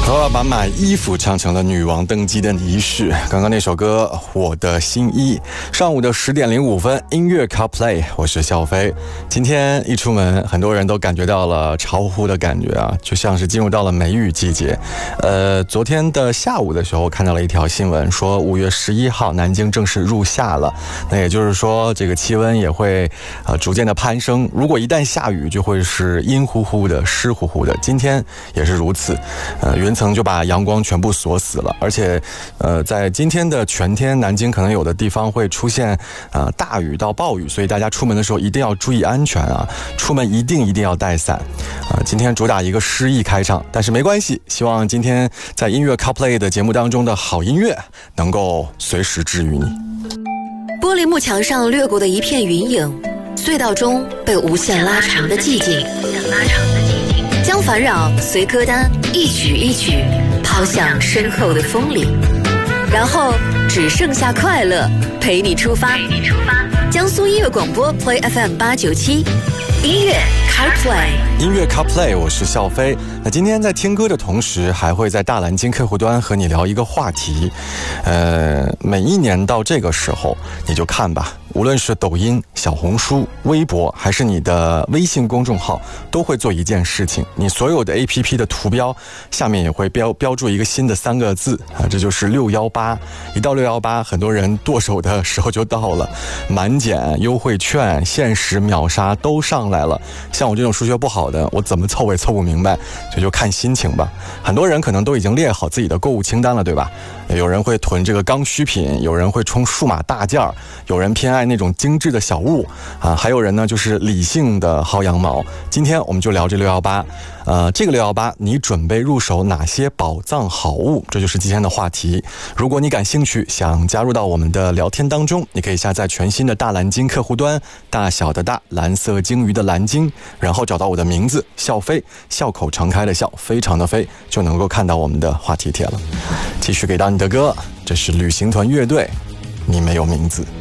和把买衣服唱成了女王登基的仪式。刚刚那首歌《我的新衣》，上午的10点05分，音乐 CarPlay， 我是笑飞。今天一出门，很多人都感觉到了潮乎的感觉啊，就像是进入到了梅雨季节。昨天的下午的时候看到了一条新闻，说5月11号南京正式入夏了，那也就是说这个气温也会逐渐的攀升。如果一旦下雨，就会是阴乎乎的、湿乎乎的。今天也是如此，云层就把阳光全部锁死了，而且在今天的全天，南京可能有的地方会出现大雨到暴雨，所以大家出门的时候一定要注意安全啊！出门一定要带伞今天主打一个诗意开场，但是没关系，希望今天在音乐 CarPlay 的节目当中的好音乐能够随时治愈你。 玻璃幕墙上掠过的一片云影，隧道中被无限拉长的寂静，将烦扰随歌单一曲一曲抛向身后的风里，然后只剩下快乐陪你出发。江苏音乐广播 Play FM 897，音乐 CarPlay， 音乐 CarPlay， 我是笑飞。那今天在听歌的同时，还会在大蓝鲸客户端和你聊一个话题。每一年到这个时候，你就看吧，无论是抖音、小红书、微博，还是你的微信公众号，都会做一件事情，你所有的 APP 的图标下面也会标注一个新的3个字这就是618。一到618，很多人剁手的时候就到了，满减、优惠券、限时秒杀都上来了。像我这种数学不好的，我怎么凑也凑不明白，所以就看心情吧。很多人可能都已经列好自己的购物清单了，对吧？有人会囤这个刚需品，有人会冲数码大件，有人偏爱那种精致的小物还有人呢就是理性的薅羊毛。今天我们就聊这618，这个618你准备入手哪些宝藏好物？这就是今天的话题。如果你感兴趣，想加入到我们的聊天当中，你可以下载全新的大蓝鲸客户端，大小的大，蓝色鲸鱼的蓝鲸，然后找到我的名字笑飞，笑口常开的笑，非常的飞，就能够看到我们的话题帖了。继续给到你的歌，这是旅行团乐队，你没有名字。